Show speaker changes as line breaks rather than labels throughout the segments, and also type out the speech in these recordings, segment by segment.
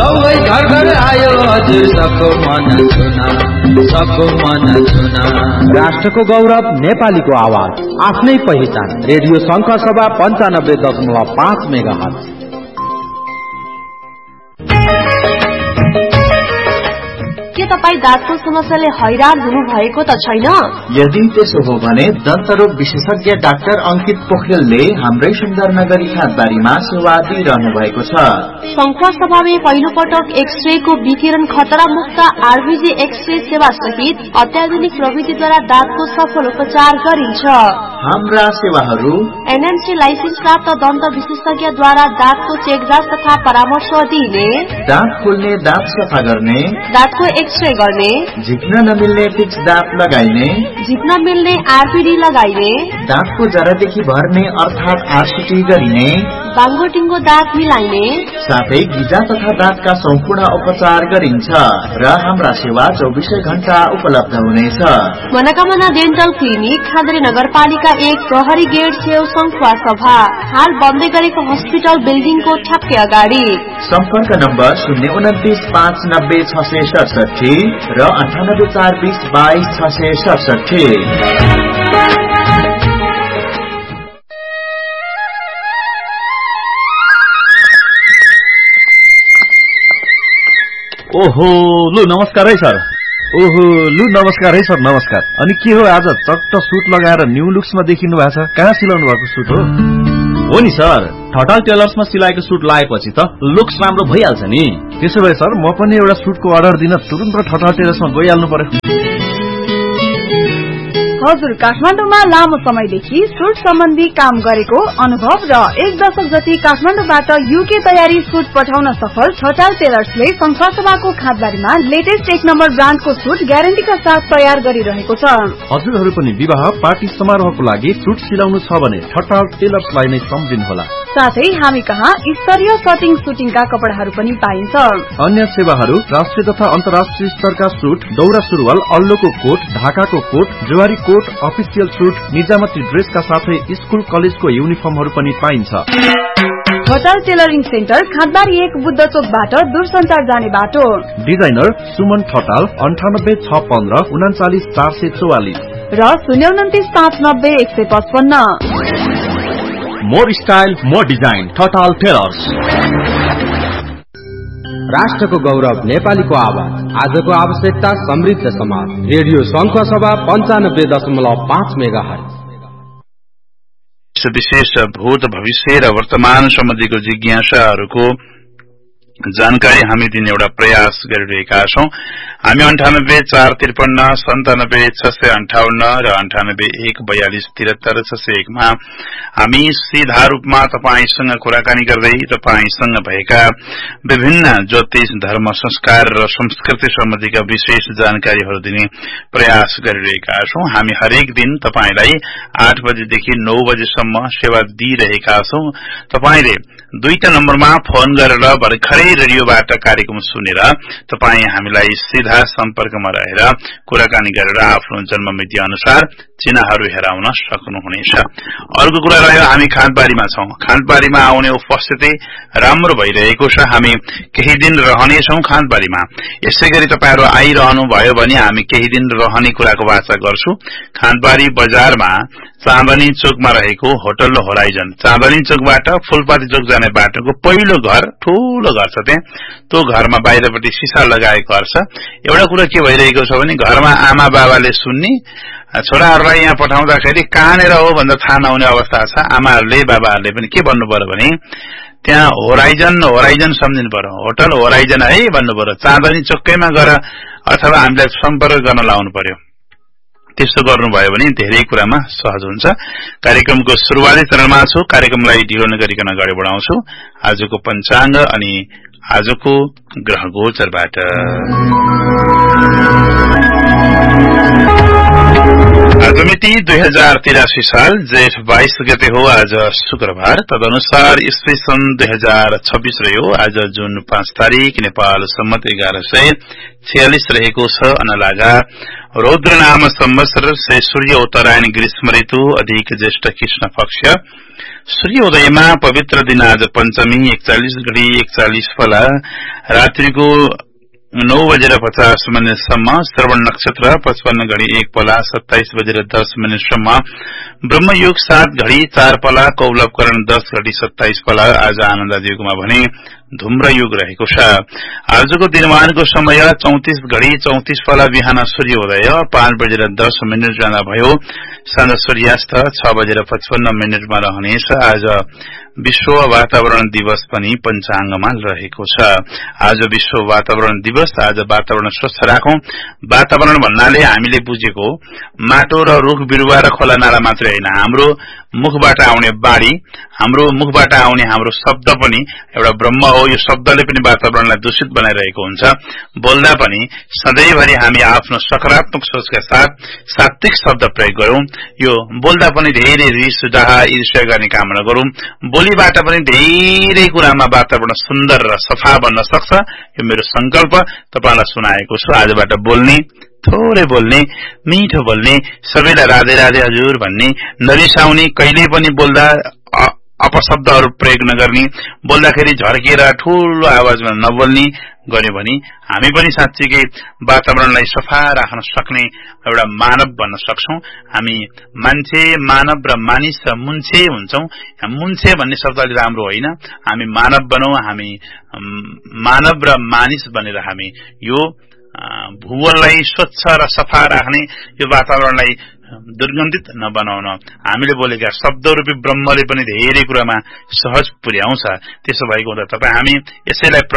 सबै घर घर आयो हजुर सबको मन छुना, सबको मन छुना।
राष्ट्रको गौरव नेपालीको आवाज, आफ्नै पहिचान। रेडियो शंख सभा 95.5 मेगाहर्ज।
के तपाईँ दाँतको समस्याले हैरान हुनु भएको त छैन?
यदि त्यसो हो भने दन्तरोग विशेषज्ञ डाक्टर अंकित पोखरेलले हाम्रै सुन्दरनगरी खाँदबारीमा सेवा दिइरहनु भएको छ।
शंख सभामा पहिलो पटक एक्सरे को विकिरण खतरा मुक्त आरबीजी एक्सरे सेवा सहित अत्याधुनिक प्रविधिद्वारा दाँतको सफल उपचार गरिन्छ।
हाम्रा सेवाहरू
एनएमसी लाइसेन्स प्राप्त दन्त विशेषज्ञद्वारा दाँतको चेकजाँच तथा परामर्श दिने,
दाँत खोल्ने, दाँत सफा गर्ने,
दाँतको एक्सरे गर्ने,
झिक्न नमिल्ने फिक्स दाँत लगाइने,
झिक्न मिल्ने आरपीडी लगाइने,
दाँतको जरादेखि भर्ने अर्थात आरसीटी गरिने,
बाङ्गोटिङ्गो दाँत मिलाइने,
साथै गिजा तथा दाँतका सम्पूर्ण उपचार गरिन्छ र हाम्रा सेवा 24 घण्टा उपलब्ध हुनेछ।
मनोकामना डेन्टल क्लिनिक, खाद्री नगरपालिका 1, प्रहरी गेट छेउ, शंखुवा सभा। हाल बन्दै गरेको हस्पिटल बिल्डिङको ठ्याक्कै अगाडि।
सम्पर्क नम्बर 029 590 667 र 98 420 22 667।
ओहो लु नमस्कार है सर। ओहो लु नमस्कार है सर, नमस्कार। अनि के हो आज चट्ट सुट लगाएर न्यू लुक्समा देखिनु भएको छ? कहाँ सिलाउनु भएको सुट हो?
हो नि सर, ठटाल टेलर्समा सिलाएको सुट लगाएपछि त लुक्स राम्रो भइहाल्छ नि।
त्यसो भए सर म पनि एउटा सुटको अर्डर दिन तुरुन्त ठटाल टेलर्समा गइहाल्नु पर्यो।
हजुर, काठमाडौँमा लामो समयदेखि सुट सम्बन्धी काम गरेको अनुभव र 1 दशक जति काठमाडौँबाट यूके तयारी सुट पठाउन सफल ठटाल टेलर्सले संसभाको खाँदबारीमा लेटेस्ट 1 नम्बर ब्रान्डको सुट ग्यारेन्टीका साथ तयार गरिरहेको छ।
हजुरहरू पनि विवाह पार्टी समारोहको लागि सुट सिलाउनु छ भने ठटाल टेलर्सलाई नै सम्झिनुहोला।
साथै हामी कहाँ स्तरीय कटिङ सुटिङका कपडाहरू पनि पाइन्छ।
अन्य सेवाहरू राष्ट्रिय तथा अन्तर्राष्ट्रिय स्तरका सुट, दौरा सुरुवाल, अल्लोको कोट, ढाकाको coat, Zuari coat, official suit, निजामती ड्रेसका साथै स्कुल कलेजको युनिफर्महरू पनि पाइन्छ।
ठटाल टेलरिङ सेन्टर, खाँदबारी 1, बुद्ध चोकबाट दूरसञ्चार जाने बाटो।
डिजाइनर सुमन ठटाल 98 615 39 444
र 029 590 155।
More style more design, Thatal tailors.
राष्ट्रको गौरव नेपालीको आवाज, आजको आवश्यकता समृद्ध समाज। रेडियो शंख सभा 95.5 मेगाहर्ज।
विशेष भूत, भविष्य र वर्तमान सम्बन्धीको जिज्ञासाहरूको जानकारी हामी दिने एउटा प्रयास गरिरहेका छौं। हामी 98 453 97 658 र 98 1 42 73 601 मा हामी सीधा रूपमा तपाईसँग कुराकानी गर्दै तपाईसँग भएका विभिन्न ज्योतिष, धर्म, संस्कार र संस्कृति सम्बन्धीका विशेष जानकारीहरू दिने प्रयास गरिरहेका छौं। हामी हरेक दिन तपाईलाई 8 बजेदेखि 9 बजेसम्म सेवा दिइरहेका छौं। तपाईले दुईटा नम्बरमा फोन गरेर भर्खरै रेडियोबाट कार्यक्रम सुनेर तपाई हामीलाई सीधा सम्पर्कमा रहेर कुराकानी गरेर आफ्नो जन्ममिति अनुसार चिन्हहरू हेराउन सक्नुहुनेछ। अर्को कुरा रह्यो, हामी खाँदबारीमा छौं। खाँदबारीमा आउने उपस्थिति राम्रो भइरहेको छ। हामी केही दिन रहनेछौं खाँदबारीमा। यसैगरी तपाईहरु आइरहनु भयो भने हामी केही दिन रहने कुराको वाचा गर्छु। खाँदबारी बजारमा चाँदनी चोकमा रहेको होटल होराइजन, चाँदनी चोकबाट फुलपाती चोक जाने बाटोको पहिलो घर, ठूलो घर छ त्यहाँ। त्यो घरमा बाहिरपट्टि सिसा लगाएको घर छ। एउटा कुरा के भइरहेको छ भने घरमा आमा बाबाले सुन्ने, छोराहरूलाई यहाँ पठाउँदाखेरि कहाँनेर हो भन्दा थाहा नहुने अवस्था छ। आमाहरूले बाबाहरूले पनि के भन्नु पर्यो भने त्यहाँ होराइजन सम्झिनु पर्यो, होटल होराइजन है भन्नु पर्यो। चाँदनी चोकैमा गएर अथवा हामीलाई सम्पर्क गर्न लाउनु पर्यो। त्यसो गर्नुभयो भने धेरै कुरामा सहज हुन्छ। कार्यक्रमको सुरुवाती चरणमा छु। कार्यक्रमलाई ढिलो नगरिकन अगाडि बढाउँछु आजको पञ्चाङ्ग अनि आजको ग्रह गोचरबाट। आज आज मिति 2083 साल जेठ 22 गते हो आज शुक्रबार। तदनुसार ईस्वी सन् 2026 रह्यो आज जुन 5 तारिक नेपाल सम्मत 1146 रहेको छ। अनलागा रौद्र नाम संवत्सर से सूर्य उत्तरायण ग्रीष्म ऋतु अधिक ज्येष्ठ कृष्ण पक्ष सूर्योदयमा पवित्र दिन आज पञ्चमी 41 घडी 41 फला रात्रिको 9:50 सम्म श्रवण नक्षत्र 55 घडी 1 पला 27:10 सम्म ब्रह्मयोग 7 घडी 4 पला कौलवकरण 10 घडी 27 पला आज आनन्द युगमा भने धुम्र युग रहेको छ। आजको दिनमानको समय 34 घडी 34 पला बिहान सूर्योदय 5:10 जाँदा भयो। साँझ सूर्यास्त 6:55 रहनेछ। आज विश्व वातावरण दिवस पनि पञ्चाङ्गमा रहेको छ। आज विश्व वातावरण दिवस। आज वातावरण स्वच्छ राखौं। वातावरण भन्नाले हामीले बुझेको माटो र रुख बिरुवा र खोला नाला मात्रै होइन, हाम्रो मुखबाट आउने बाणी, हाम्रो मुखबाट आउने हाम्रो शब्द पनि एउटा ब्रह्म हो। यो शब्दले पनि वातावरणलाई दूषित बनाइरहेको हुन्छ। बोल्दा पनि सधैँभरि हामी आफ्नो सकारात्मक सोचका साथ सात्विक शब्द प्रयोग गरौं। यो बोल्दा पनि धेरै रिस डाहा ईर्ष्या गर्ने काम नगरौं। बोलीबाट पनि धेरै कुरामा वातावरण सुन्दर र सफा बन्न सक्छ। यो मेरो संकल्प तपाईलाई सुनाएको छु। आजबाट बोल्ने, थोरै बोल्ने, मिठो बोल्ने, सबैलाई राधे राधे हजुर भन्ने, नरिसाउने, कहिले पनि बोल्दा अपशब्दहरू प्रयोग नगर्ने, बोल्दाखेरि झर्किएर ठूलो आवाजमा नबोल्ने गर्यो भने हामी पनि साँच्चीकै वातावरणलाई सफा राख्न सक्ने एउटा मानव बन्न सक्छौं। हामी मान्छे, मानव र मानिस र मुन्छे हुन्छौं। मुन्छे भन्ने शब्दले राम्रो होइन। हामी मानव बनौं। हामी मानव र मानिस बनेर हामी यो भूगोललाई स्वच्छ र सफा राख्ने, यो वातावरणलाई दुर्गन्धित नबनाउन हामीले बोलेका शब्दरूपी ब्रह्मले पनि धेरै कुरामा सहज पुर्याउँछ। त्यसो भएको हुँदा तपाई हामी यसैलाई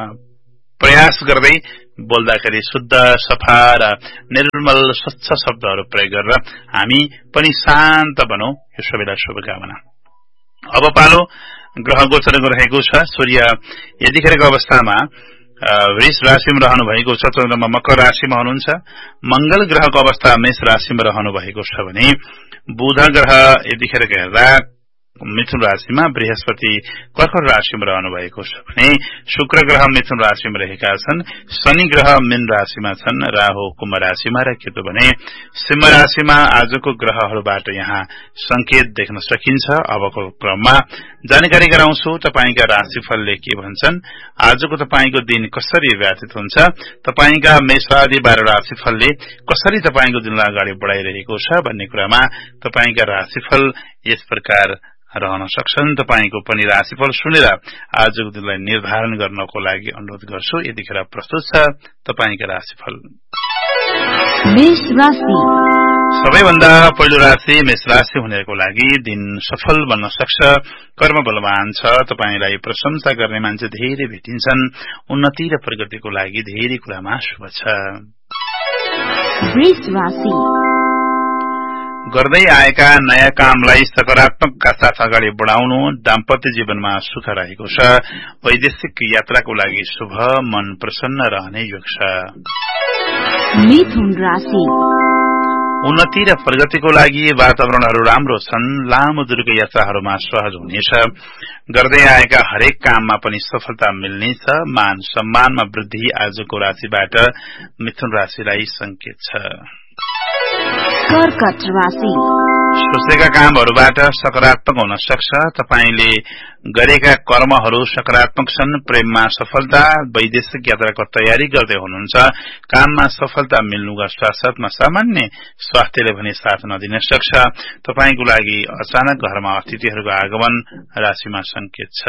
प्रयास गर्दै बोल्दाखेरि शुद्ध, सफा र निर्मल स्वच्छ शब्दहरू प्रयोग गरेर हामी पनि शान्त बनौं। यो सबैलाई शुभकामना। अब पालो ग्रह गोचरको रहेको छ। सूर्य यतिखेरको अवस्थामा वृष राशिमा रहनु भएको छ। चन्द्रमा मकर राशिमा हुनुहुन्छ। मंगल ग्रहको अवस्था मेष राशिमा रहनु भएको छ भने बुध ग्रह यतिखेर हेर्दा मिथुन राशिमा, बृहस्पति कर्कट राशिमा रहनु भएको छ भने शुक्र ग्रह मिथुन राशिमा रहेका छन्। शनि ग्रह मीन राशिमा छन्। राहु कुम्भ राशिमा र केतु भने सिंह राशिमा। आजको ग्रहहरूबाट यहाँ संकेत देख्न सकिन्छ। अबको क्रममा जानकारी गराउँछु तपाईका राशिफलले के भन्छन्, आजको तपाईको दिन कसरी व्यतीत हुन्छ, तपाईका मेषादि 12 राशिफलले कसरी तपाईको दिनलाई अगाडि बढाइरहेको छ भन्ने कुरामा तपाईका राशिफल यस प्रकार रहन सक्छन्। तपाईको पनि राशिफल सुनेर आजको दिनलाई निर्धारण गर्नको लागि अनुरोध गर्छु। यतिखेर प्रस्तुत छ तपाईका राशिफल।
मेष राशि।
सबैभन्दा पहिलो राशि मेष राशि हुनेको लागि दिन सफल बन्न सक्छ। कर्म बलवान छ। तपाईलाई प्रशंसा गर्ने मान्छे धेरै भेटिन्छन्। उन्नति र प्रगतिको लागि धेरै कुरामा शुभ छ।
वृष राशि।
गर्दै आएका नयाँ कामलाई सकारात्मकका साथ अगाडि बढाउनु। दाम्पत्य जीवनमा सुख रहेको छ। वैदेशिक यात्राको लागि शुभ। मन प्रसन्न रहने योग छ।
मिथुन राशि।
उन्नति र प्रगतिको लागि वातावरणहरू राम्रो छन्। लामो दूरको यात्राहरूमा सहज हुनेछ। गर्दै आएका हरेक काममा पनि सफलता मिल्नेछ। मान सम्मानमा वृद्धि आजको राशिबाट मिथुन राशिलाई संकेत छ।
कर्कट राशि।
सोचेका कामहरूबाट सकारात्मक हुन सक्छ। तपाईले गरेका कर्महरू सकारात्मक छन्। प्रेममा सफलता। वैदेशिक यात्राको तयारी गर्दै हुनुहुन्छ। काममा सफलता मिल्नुका साथसाथमा सामान्य स्वास्थ्यले भने साथ नदिन सक्छ। तपाईको लागि अचानक घरमा अतिथिहरूको आगमन राशिमा संकेत छ।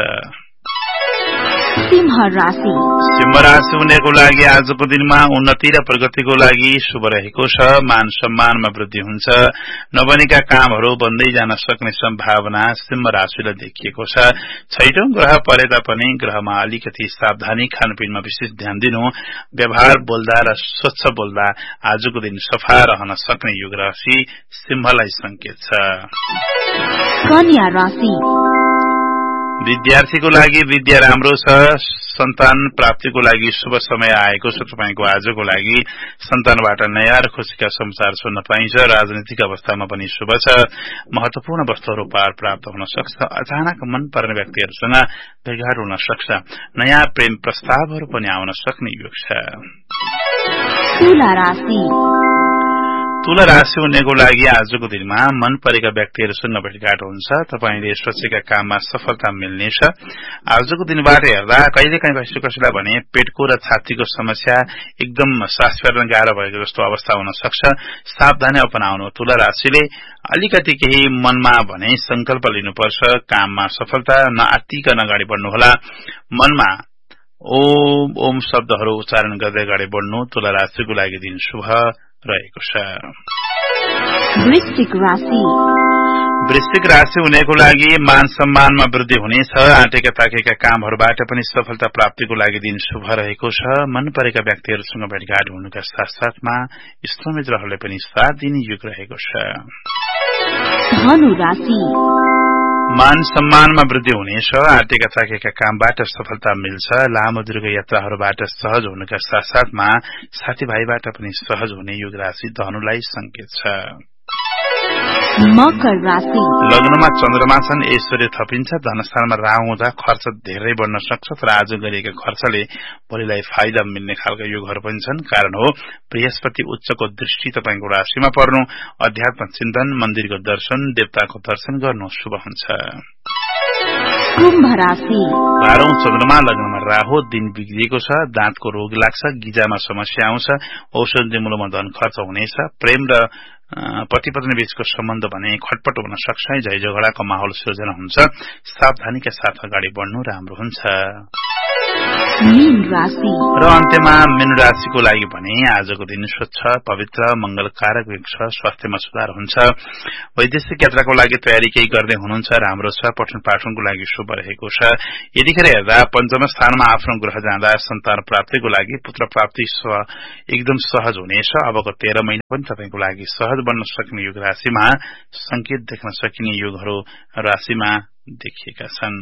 सिंह राशि।
सिंह राशि हुनेको लागि आजको दिनमा उन्नति र प्रगतिको लागि शुभ रहेको छ। मान सम्मानमा वृद्धि हुन्छ। नबनेका कामहरू बन्दै जान सक्ने सम्भावना सिंह राशिलाई देखिएको छ। छैटौं ग्रह परे तापनि ग्रहमा अलिकति सावधानी, खानपिनमा विशेष ध्यान दिनु। व्यवहार बोल्दा र स्वच्छ बोल्दा आजको दिन सफा रहन सक्ने योग राशि सिंहलाई संकेत छ।
कन्या राशि।
विद्यार्थीको लागि विद्या राम्रो छ, सन्तान प्राप्तिको लागि शुभ समय आएको छ। तपाईको आजको लागि सन्तानबाट नयाँ र खुशीका समाचार सुन्न पाइन्छ। राजनीतिक अवस्थामा पनि शुभ छ। महत्वपूर्ण वस्तुहरू पार प्राप्त हुन सक्छ। अचानक मन पर्ने व्यक्तिहरूसँग भेटघाट हुन सक्छ। नयाँ प्रेम प्रस्तावहरू पनि आउन सक्ने योग छ। तुला राशि हुनेको लागि आजको दिनमा मन परेका व्यक्तिहरूसँग भेटघाट हुन्छ। तपाईले सोचेका काममा सफलता मिल्नेछ। आजको दिनबाट हेर्दा कहिलेकाहीँ कसैलाई भने पेटको र छातीको समस्या एकदम सास फेर्न गाह्रो भएको जस्तो अवस्था हुन सक्छ। सावधानी अपनाउनु। तुला राशिले अलिकति केही मनमा भने संकल्प लिनुपर्छ। काममा सफलता नआत्तिकन अगाडि बढ्नुहोला। मनमा ओम ओम शब्दहरू उच्चारण गर्दै अगाडि बढ्नु तुला राशिको लागि दिन शुभ रहेको छ। वृश्चिक राशि हुनेको लागि मान सम्मानमा वृद्धि हुनेछ। आँटेका ताकेका कामहरूबाट पनि सफलता प्राप्तिको लागि दिन शुभ रहेको छ। मन परेका व्यक्तिहरूसँग भेटघाट हुनुका साथसाथमा इष्टमित्रहरूले पनि साथ दिने योग रहेको छ। मान सम्मानमा वृद्धि हुनेछ। आँटेका ताकेका कामबाट सफलता मिल्छ। लामो दीर्घ यात्राहरूबाट सहज हुनुका साथसाथमा साथीभाइबाट पनि सहज हुने योग राशि धनुलाई संकेत छ।
मकर राशि
लग्नमा चन्द्रमा छन्। ऐश्वर्य थपिन्छ। धनस्थानमा राहु हुँदा खर्च धेरै बढ्न सक्छ। तर आज गरिएका खर्चले भोलिलाई फाइदा मिल्ने खालका योगहरू पनि छन्। कारण हो बृहस्पति उच्चको दृष्टि तपाईको राशिमा पर्नु। अध्यात्म चिन्तन, मन्दिरको दर्शन, देवताको दर्शन गर्नु शुभ हुन्छ।
कुम्भ राशि
12औं चन्द्रमा लग्नमा राहु। दिन बिग्रिएको छ। दाँतको रोग लाग्छ। गिजामा समस्या आउँछ। औषधि मूलमा धन खर्च हुनेछ। प्रेम र पति पत्नी बीचको सम्बन्ध भने खटपट हुन सक्छ। झै झगडाको माहौल सिर्जना हुन्छ। सावधानीका साथ अगाडि बढ्नु राम्रो हुन्छ। र अन्त्यमा मीन राशिको लागि भने आजको दिन स्वच्छ, पवित्र, मंगलकारक योग छ। स्वास्थ्यमा सुधार हुन्छ। वैदेशिक यात्राको लागि तयारी केही गर्दै हुनुहुन्छ। राम्रो छ। पठन पाठनको लागि शुभ रहेको छ। यतिखेर हेर्दा पञ्चम स्थानमा आफ्नो ग्रह जाँदा सन्तान प्राप्तिको लागि पुत्र प्राप्ति एकदम सहज हुनेछ। अबको 13 महिना पनि तपाईको लागि सहज बन्न सक्ने योग राशिमा संकेत देख्न सकिने योगहरू राशिमा देखिएका छन्।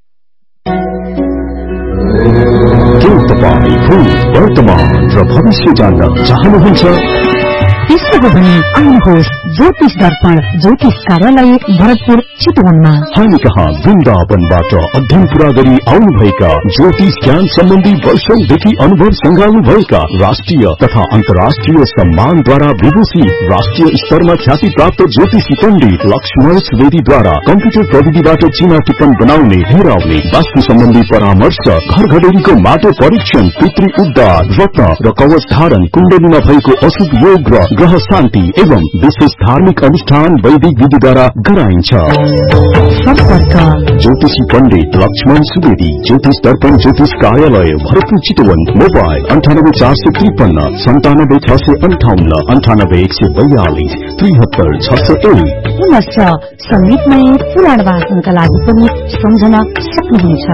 तपाईं भूत, वर्तमान र भविष्य जान्न चाहनुहुन्छ?
त्यसो हो भने आउनुहोस् ज्योतिष दर्पण ज्योतिष कार्यालय भरतपुर चितवनमा।
हामी कहाँ वृन्दावनबाट अध्ययन पूरा गरी आउनुभएका ज्योतिष ज्ञान सम्बन्धी वर्षौंदेखि अनुभव संग्राउनु भएका राष्ट्रिय तथा अन्तर्राष्ट्रिय सम्मानद्वारा विभूषित राष्ट्रिय स्तरमा ख्याति प्राप्त ज्योतिषी पण्डित लक्ष्मण सुवेदीद्वारा कम्प्युटर प्रविधिबाट चिना टिप्पण बनाउने, हेराउने, वास्तु सम्बन्धी परामर्श, घर घडेरीको माटो परीक्षण, पितृ उद्धार, रत्न र कवच धारण, कुण्डलीमा भएको अशुभ योग र ग्रह शान्ति एवं विशेष धार्मिक अनुष्ठान वैदिक विधिद्वारा गराइन्छ।
सम्पर्क
ज्योतिषी पण्डित लक्ष्मण सुवेदी, ज्योतिष दर्पण ज्योतिष कार्यालय भरतपुर चितवन। मोबाइल 98453 97658 98142 73601।
पुनश्च संगीतमय पुराण वाचनका लागि पनि सम्झन सक्नुहुन्छ।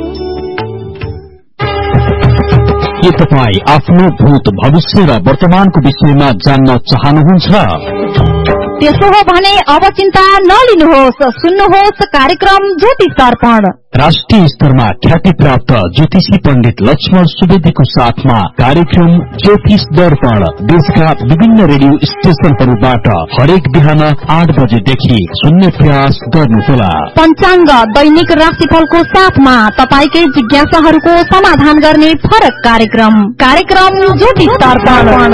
के तपाईँ आफ्नो भूत, भविष्य र वर्तमानको विषयमा जान्न चाहनुहुन्छ?
त्यसो हो भने अब चिन्ता नलिनुहोस्। सुन्नुहोस् कार्यक्रम ज्योतिष दर्पण।
राष्ट्रिय स्तरमा ख्याति प्राप्त ज्योतिषी पण्डित लक्ष्मण सुवेदीको साथमा कार्यक्रम ज्योतिष दर्पण देशका विभिन्न रेडियो स्टेशनहरूबाट हरेक बिहान 8 बजेदेखि सुन्ने प्रयास गर्नुहोला।
पञ्चाङ्ग, दैनिक राशिफलको साथमा तपाईकै जिज्ञासाहरूको समाधान गर्ने फरक कार्यक्रम ज्योतिष दर्पण।